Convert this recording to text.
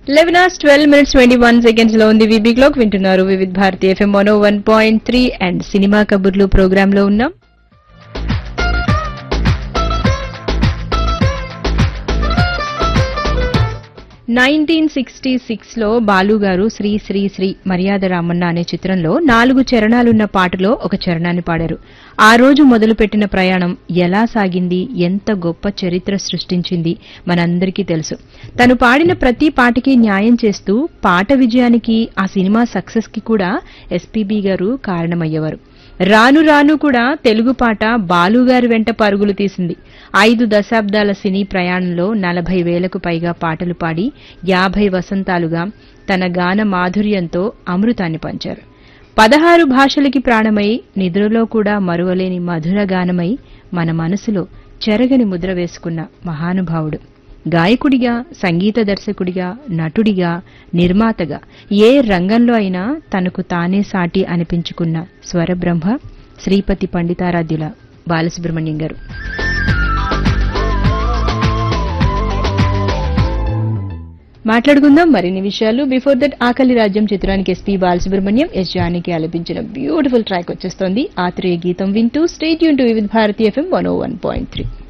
11 hours 12 minutes 21 seconds లో ఉంది VB clock. వింటున్నారు వివిధ భారతి ఎఫ్ఎం 101.3 అండ్ సినిమా కబుర్లు ప్రోగ్రామ్ లో ఉన్నాం. నైన్టీన్ 66 లో బాలు గారు శ్రీ శ్రీ శ్రీ మర్యాద రామన్న అనే చిత్రంలో 4 చరణాలున్న పాటలో ఒక చరణాన్ని పాడారు. ఆ రోజు మొదలుపెట్టిన ప్రయాణం ఎలా సాగింది, ఎంత గొప్ప చరిత్ర సృష్టించింది మనందరికీ తెలుసు. తను పాడిన ప్రతి పాటకి న్యాయం చేస్తూ పాట విజయానికి, ఆ సినిమా సక్సెస్ కి కూడా ఎస్పీబీ గారు కారణమయ్యేవారు. రాను రాను కూడా తెలుగు పాట బాలుగారి వెంట పరుగులు తీసింది. 5 దశాబ్దాల సినీ ప్రయాణంలో 40,000కు పైగా పాటలు పాడి 50 వసంతాలుగా తన గాన మాధుర్యంతో అమృతాన్ని పంచారు. 16 భాషలకి ప్రాణమై, నిద్రలో కూడా మరువలేని మధుర గానమై మన మనసులో చెరగని ముద్ర వేసుకున్న మహానుభావుడు. గాయకుడిగా, సంగీత దర్శకుడిగా, నటుడిగా, నిర్మాతగా ఏ రంగంలో అయినా తనకు తానే సాటి అనిపించుకున్న స్వరబ్రహ్మ శ్రీపతి పండితారాధ్యుల బాలసుబ్రహ్మణ్యం గారు. మాట్లాడుకుందాం మరిన్ని విషయాలు. బిఫోర్ దట్ ఆకలి రాజ్యం చిత్రానికి ఎస్పీ బాలసుబ్రహ్మణ్యం, ఎస్ జానకి ఆలపించిన బ్యూటిఫుల్ ట్రాక్ వచ్చేస్తోంది. ఆత్రేయ గీతం వింటూ స్టే ట్యూన్ టు వివిధ భారతి ఎఫ్ఎం 101.3.